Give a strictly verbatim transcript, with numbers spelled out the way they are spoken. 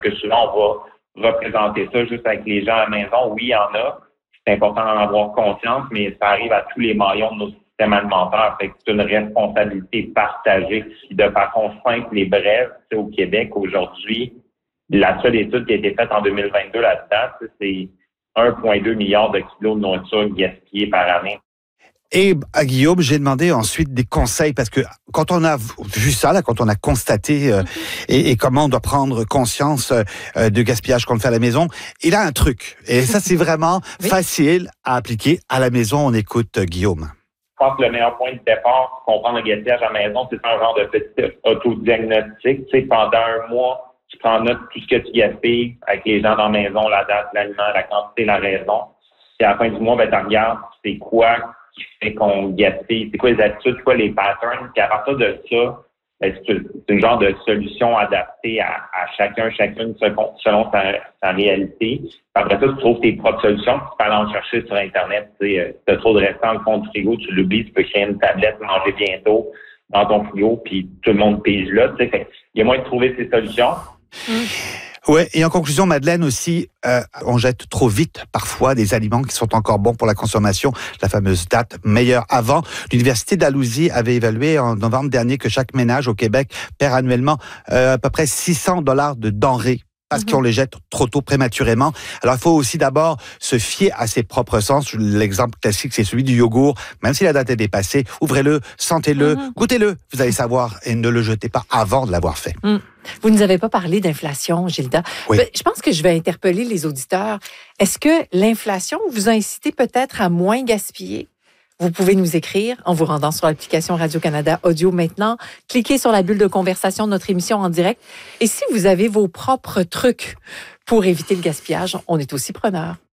que souvent, on va représenter ça juste avec les gens à la maison. Oui, il y en a. C'est important d'en avoir conscience, mais ça arrive à tous les maillons de nos systèmes alimentaires. Fait que c'est une responsabilité partagée. De façon simple et brève, au Québec, aujourd'hui, la seule étude qui a été faite en deux mille vingt-deux là-dedans, c'est un virgule deux milliard de kilos de nourriture gaspillée par année. Et à Guillaume, j'ai demandé ensuite des conseils parce que quand on a vu ça, là, quand on a constaté euh, et, et comment on doit prendre conscience euh, de gaspillage qu'on le fait à la maison, il a un truc. Et ça, c'est vraiment oui. facile à appliquer à la maison. On écoute euh, Guillaume. Je pense que le meilleur point de départ pour comprendre le gaspillage à la maison, c'est un genre de petit autodiagnostic. Tu sais, pendant un mois, tu prends note de tout ce que tu gaspilles avec les gens dans la maison, la date, l'aliment, la quantité, la raison. Puis à la fin du mois, ben, tu regardes c'est quoi qui fait qu'on gaspille, c'est quoi les attitudes, c'est quoi les patterns. Puis à partir de ça, ben, c'est une genre de solution adaptée à, à chacun, chacune selon sa, sa réalité. Puis après ça, tu trouves tes propres solutions, tu peux aller en chercher sur Internet. Tu sais, tu as trop de restants dans le fond du frigo, tu l'oublies, tu peux créer une tablette, manger bientôt dans ton frigo, puis tout le monde pige là. Tu sais, fait, il y a moyen de trouver ces solutions. Mmh. Ouais, et en conclusion, Madeleine aussi, euh, on jette trop vite parfois des aliments qui sont encore bons pour la consommation. La fameuse date meilleure avant. L'Université d'Alousie avait évalué en novembre dernier que chaque ménage au Québec perd annuellement euh, à peu près six cents dollars de denrées parce qu'on les jette trop tôt, prématurément. Alors, il faut aussi d'abord se fier à ses propres sens. L'exemple classique, c'est celui du yogourt. Même si la date est dépassée, ouvrez-le, sentez-le, mmh. goûtez-le. Vous allez savoir et ne le jetez pas avant de l'avoir fait. Mmh. Vous ne nous avez pas parlé d'inflation, Gilda. Oui. Je pense que je vais interpeller les auditeurs. Est-ce que l'inflation vous a incité peut-être à moins gaspiller? Vous pouvez nous écrire en vous rendant sur l'application Radio-Canada Audio maintenant. Cliquez sur la bulle de conversation de notre émission en direct. Et si vous avez vos propres trucs pour éviter le gaspillage, on est aussi preneurs.